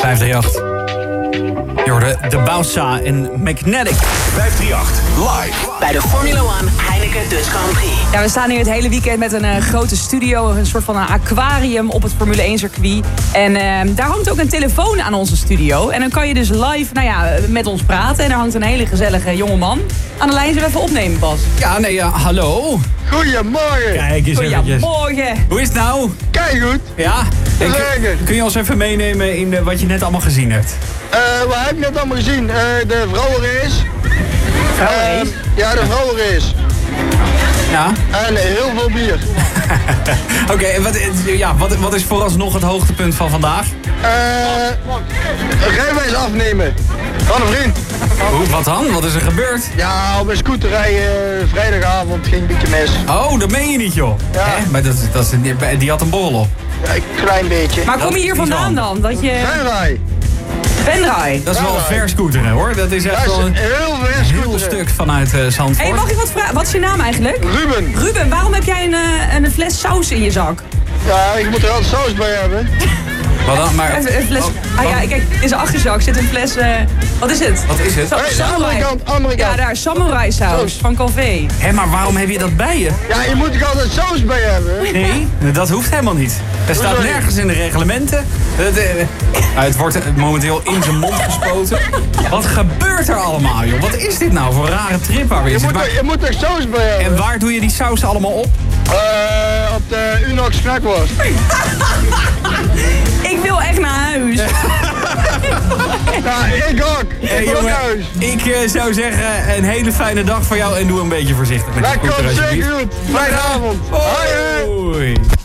538. Je hoorde de Bausa en Magnetic. 538 live. Bij de Formula 1 Heineken Dutch Grand Prix. Ja, we staan hier het hele weekend met een grote studio. Een soort van een aquarium op het Formule 1 circuit. En daar hangt ook een telefoon aan onze studio. En dan kan je dus live met ons praten. En er hangt een hele gezellige jongeman aan de lijn. Zullen we even opnemen, Bas? Ja, nee, hallo. Goedemorgen. Kijk eens eventjes. Goedemorgen. Hoe is het nou? Kijk goed. Ja? Kun je ons even meenemen in wat je net allemaal gezien hebt? Wat heb ik net allemaal gezien? De vrouwenrace. Vrouwenrace? Ja, de vrouwenrace. Ja? En heel veel bier. Oké, en wat is vooralsnog het hoogtepunt van vandaag? Rijbewijs afnemen. Van een vriend. Hoe, wat dan? Wat is er gebeurd? Ja, op een scooter rijden vrijdagavond ging een beetje mis. Oh, dat meen je niet, joh. Ja. Hè? Maar die had een borrel op. Ja, een klein beetje. Maar kom je hier vandaan dan? Dat je... Venray. Venray. Dat is wel een ver scooteren, hoor. Dat is echt wel een heel ver heel scooteren. stuk vanuit Zandvoort. Hey, mag ik wat vragen? Wat is je naam eigenlijk? Ruben. Ruben, waarom heb jij een fles saus in je zak? Ja, ik moet er altijd saus bij hebben. Wat dan? Maar... Een fles... kijk, in zijn achterzak zit een fles... wat is het? Wat is het? Hey, de andere kant. Ja, daar, samurai saus van Calvé. Hé, maar waarom heb je dat bij je? Ja, je moet er altijd saus bij hebben. Nee, dat hoeft helemaal niet. Er staat nergens in de reglementen. Het wordt momenteel in zijn mond gespoten. Wat gebeurt er allemaal, joh? Wat is dit nou voor een rare trip waar we in zitten? Je moet er saus bij hebben. En waar doe je die saus allemaal op? Op de Unox knakworst. Ik wil echt naar huis. Ja, ik ook. Hey, Ik wil jongen, naar huis. ik zou zeggen, een hele fijne dag voor jou en doe een beetje voorzichtig met je Dat scooter, komt alsjeblieft. zeker goed. Fijne avond. Hoi, hoi. Hoi.